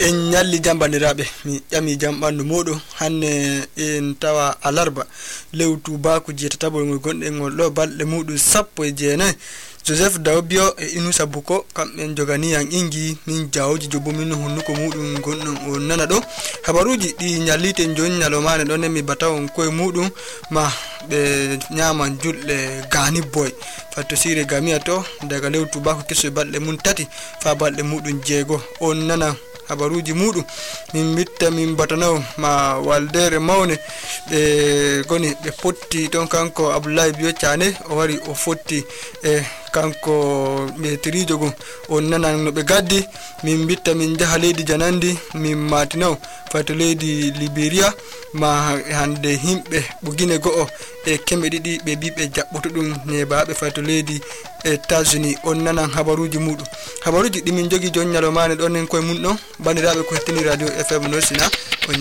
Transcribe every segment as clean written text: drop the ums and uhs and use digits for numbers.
en nyalli jambandiraɓe mi ƴami jambandu moɗo hanne en tawa alarba lewtu baku jeetatabol ngol gonɗe ngol ɗo balɗe muɗum 19 Joseph Dawbio e Inusa Buko kamɓe jogani yan ingi min jawji jobo min hunnuko muɗum gonɗon o nana ɗo habaruji ɗi nyallite jon nyalomane ɗon mi batawon koye muɗum ma ɓe nyaman julɗe Gani Boy fatto sire Gamia to daga lewtu baku keso balɗe mum tati fa balɗe muɗum 6 on nana habaruji muɗum min bitta min batanaw ma waldere mawne ɓe goni ɓe potti ton kanko Abdoulaye Bio Thiane o wari o fotti e kanko metrijo gon on nanan no ɓe gaddi min bitta min jaha leydi janandi min matinaw fato leydi Liberia ma hande himɓe bugine go'o e keme ɗiɗi ɓe bi ɓe jaɓɓoto ɗum nebaɓe fato leydi États-Unis on nanan habaruji muɗum habaruji ɗi min jogi jon nyalomane ɗon en koye mum ɗon bandiraɓe ko hettini radio FM Nosina on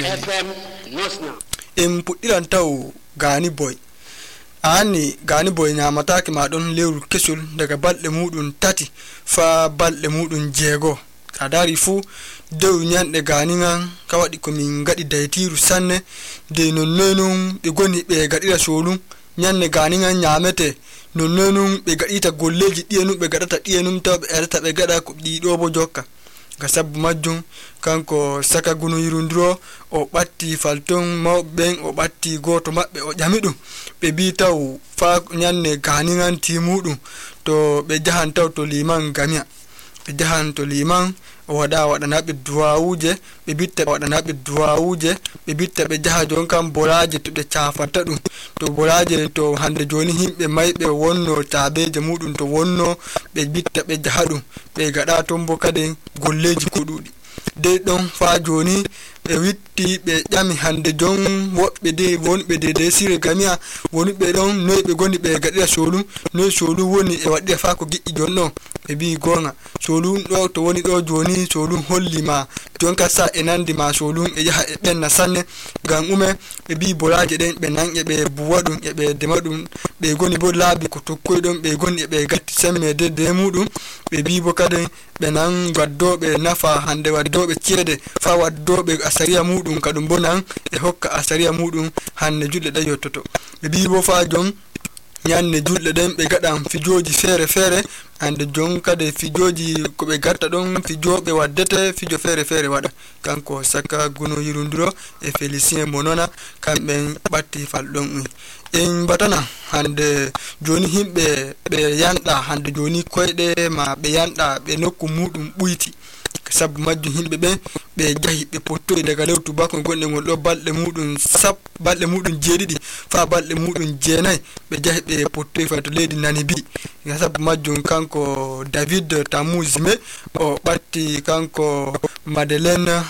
en puɗɗiran taw Gani Boy ani Gani Boy nyamataki ma ɗon lewru kesol daga balɗe muɗum tati fa balɗe muɗum 6 sa dari fu dow nyanɗe Gani ngan ka waɗi ko min gaɗi daytiru sanne de nonnonum ɓe goni ɓe gaɗira solum nyanne Gani ngan nyamete nonnonum ɓe gaɗita golleji ɗiyenum ɓe gaɗata ɗiyenum taw ɓe erata ɓe gaɗa ko ɗiɗo bo jokka ga sabbu majjum kanko Saka Gunu Yirunduro o ɓatti falton mawɓen o ɓatti goto maɓɓe o ƴami ɗum ɓe bi taw fa nyanne Gani ngan timuɗum to ɓe jahan taw to liman Gamia ɓe jahan to liman o waɗanaɓe duwawuje ɓe bitta waɗanaɓe duwawuje ɓe bitta ɓe jaha jon kam bolaje to ɓe cafata ɗum to bolaje to hande joni himɓe mayɓe wonno tabeje muɗum to wonno ɓe bitta ɓe jaha ɗum ɓe gaɗa ton bo kadi golleji ko ɗuɗi de ɗon fa joni ɓe witti ɓe ƴami hande jon woɓɓe de wonɓe de sire Gamia wonɓe ɗon noy ɓe goni ɓe gaɗira solum noy solum woni e waɗira fa ko giƴƴi jon ɗon ɓe bi gonga solum ɗo to woni ɗo joni solum hollima jonka sa e nandi ma solum e yaha e ɓenna sanne ngam ume ɓe bi bolaje ɗen ɓe nan e ɓe buwa ɗum e ɓe dema ɗum ɓe goni bo laabi ko tokkoy ɗon ɓe goni e ɓe gatti semmede de muɗum ɓe bi bo kadi ɓe nan waddoɓe nafa hande waddoɓe ceede fa waddoɓe asariya muɗum kadum bo nan e hokka asariya muɗum hande julɗe ɗe yottoto ɓe bi bo fa jon nyanne julɗe ɗen ɓe gaɗan fijoji fere fere hande jon kadi fijoji ko ɓe gatta ɗon fijoɓe waddete fijo fere fere waɗa kanko Saka Gunu Yirunduro e Félicien Monona kamɓen ɓatti falɗon en batana hande joni himɓe ɓe yanɗa hande joni koyɗe ma ɓe yanɗa ɓe nokku muɗum ɓuyti sabbu majjum himɓe ɓen ɓe jahi ɓe pottoyi daga lewtu bako gonɗe ngol ɗo balɗe muɗum balɗe muɗum 7 fa balɗe muɗum 9 ɓe jahi ɓe pottoyi fa to leydi Namibi sabbu majjum kanko David Tamuzime o ɓatti kanko Madeleine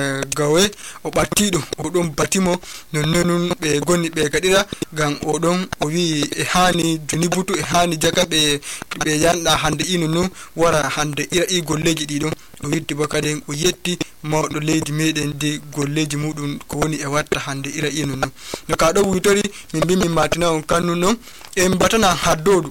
Gawe o ɓatti ɗum o ɗon batimo nonnonum ɓe goni ɓe gaɗira ngam o ɗon o wi e hani joni butu e hani jaga ɓe yanɗa hande ino nun wara hande ira i golleji ɗiɗon o witti bo kadi o yetti mawɗo leydi meɗen de golleji muɗum ko woni e watta hande ira ino nun no ka ɗo witori min mbi min matina on kannun non en batana haddodu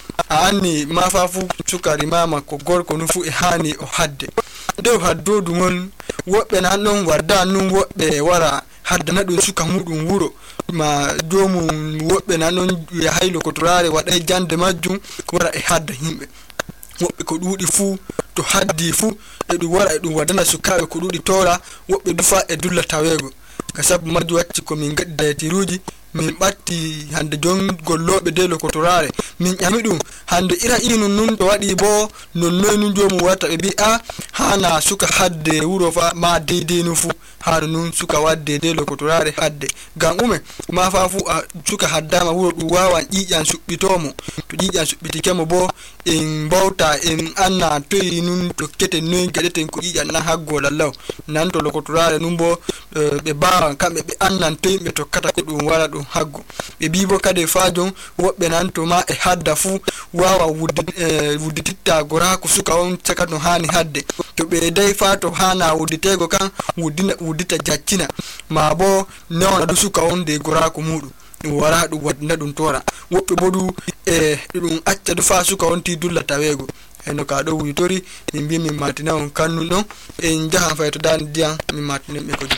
a anni ma fa fu sukari mama ko gorko nu fu e hani o hadde dow haddodu ngon woɓɓe nan ɗon wadda nun woɓɓe wara haddana ɗum suka muɗum wuro ma jomum woɓɓe nan ɗon haylo ko torare waɗay jande majjum wara e hadda himɓe woɓɓe ko ɗuuɗi fu to haddi fu e ɗum wara e ɗum waddana sukaɓe ko ɗuuɗi tora woɓɓe dufa e dulla tawego ka sabu majju wacci ko min gaɗi daytiruji min ɓatti hande jon golloɓe de lokotorare min ƴami ɗum hande ira inu nun to waɗi bo nonnoy nun jomum watta ɓe bi a hana suka hadde wuro fa ma deydey nu fu haɗo nun suka wadde de lokotorare hadde ngam ume ma fa fu a suka haddama wuro ɗum wawan ƴiƴan suɓɓitomo to ƴiƴan suɓɓitikemo bo en bawta en anna toyi nun tokketen noy gaɗeten ko ƴiƴan nan haggo lallaw nan to lokotorare nun bo ɓe bawan kamɓe ɓe annan toyi ɓe tokkata ko ɗum wala ɗum haggo ɓe bi bo kadi fa jon woɓɓe nan to ma e hadda fu wawa wuddititta gorako suka on caka no hani hadde to ɓe day fa to hana wudditego kan wuddita jaccina ma bo newna du suka on de gorako muɗum ɗum wara ɗum waddina ɗum tora woɓɓe bo du e ɗum acca du fa suka on ti dulla tawego eno ka do witori min bi min matina on kannu no en jaha fayto dan diam min matina me ko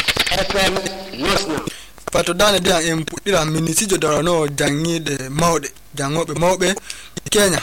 FM Nosno fato dan diam en puddira minisijo darano jangide mawde jangobe mawbe Kenya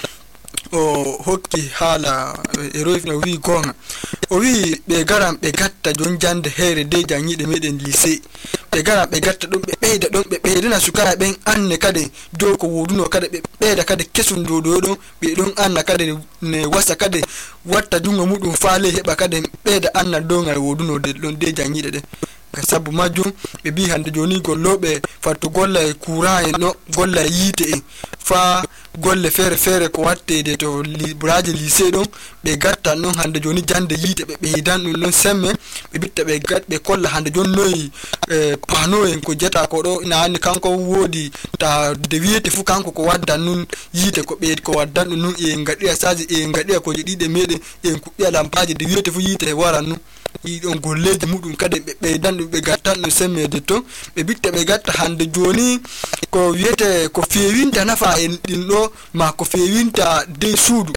o hokki hala erofina wi gonga o wi be garam be gatta jon jande here de jangide meden lycée be garam be gatta dum be beeda don be beedina sukara ben anne kade do ko woduno kade be beeda kade kesun do don be don anna kade ne wasa kade watta jungo mudum faale heba kade beeda anna do ngal woduno de don de jangide de ka sabu majum be bi hande joni gollobe fatto golla e courant no golla yite fa golle fere ko watte de to libraje lycée don be gatta non hande joni jande yite be beedan dum non semme be bitta be gatbe kolla hande joni noy pano en ko jeta ko do ina anni kanko wodi ta de wiete fu kanko ko wadda nun yite ko be ko wadda nun e ngadiya saji e ngadiya ko jidide mede en kubbiya lampaje de wiete fu yite wara nun yi don golleji mudum kade be dandu be gatta no semmede to be bitta be gatta hande joni ko wiete ko fewinta nafa en dinno ma ko fewinta de suudu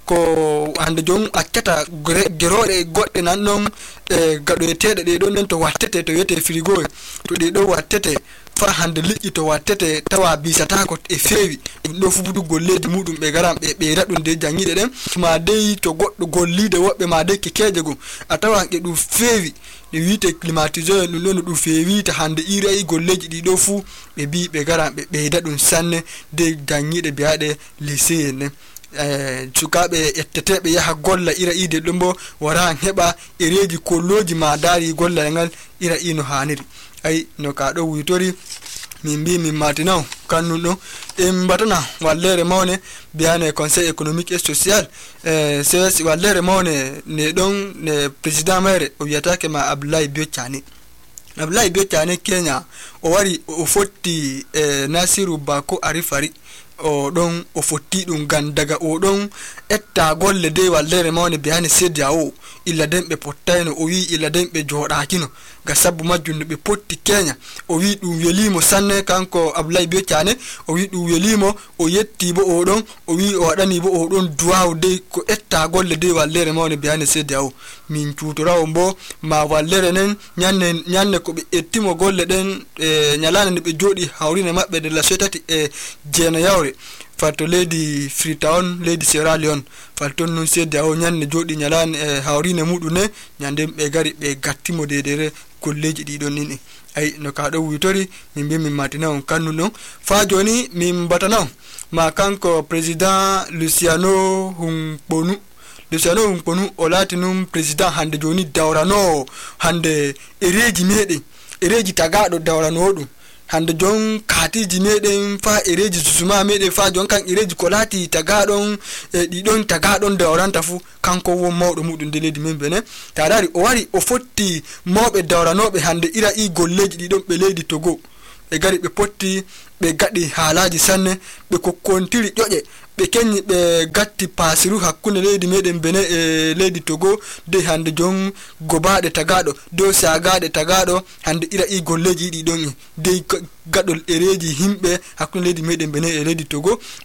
ko hande jon accata gerode godde nan non gado tede de don to wattete to wiete frigo to de do wattete fa hande liƴƴi to wattete tawa bisata ko e feewi dum do fubudu golleji mudum be garam be radun de jangide den ma dey to goddo gollide wobbe ma dey kekeje go atawa ke du feewi de wiite climatiseur dum non du feewi ta hande iri golleji di do fu be bi be garam be dadun sanne de jangide biade lycée ne sukabe etteteɓe yaha golla ira ide ɗum bo wara heɓa ereji kolloji ma dari golla ngal ira ino haniri ay no ka ɗo witori min mbi min matinaw kannun ɗo en batana wallere mawne biyane conseil économique et social cs wallere mawne ne ɗon ne président maire o wiyatake ma Abdoulaye Bio Chane Kenya o wari o fotti Nasiru Bako Arifari o don o fotti dum gan daga o don etta golle de wallere mawne biyane sedia o illa dembe pottayno o wi illa dembe jodaakino ga sabbu majjunde be potti Kenya o wi dum welimo sanne kanko Abdoulaye Bio Chane o wi dum welimo o yetti bo o don o wi o wadani bo o don duwaw de ko etta golle de wallere mawne biyane sedia o min tutorawo bo ma wallere nen nyanne ko be ettimo golle den nyalane be jodi hawrine mabbe de la société e jeena yawre fatto lady Freetown lady Sierra Leone fatto non sedda o nyanne jodi nyalane hawrine mudune nyande be gari be gattimo dedere kolleji di don nini ay no ka do witori min be min matina on kannu non fa joni min batana ma kanko président Luciano Hunkponu o latinum président hande joni dawrano hande ereji tagado dawrano dum hande jon katiji meden fa ereji susuma meden fa jon kan ereji ko lati tagadon di don tagadon dawranta fu kanko wo mawdo mudum de ledi men bene ta dari o wari o fotti mawbe dawranobe hande ira i golleji di don be ledi Togo be gari be potti be gadi halaji sanne be kokkontiri joje be kenni be gatti pasiru hakkunde leydi meden bene e leydi Togo de hande jon gobaade tagado do sagade tagado hande ira i golleji di don de gadol ereji himbe hakkunde leydi meden bene e leydi Togo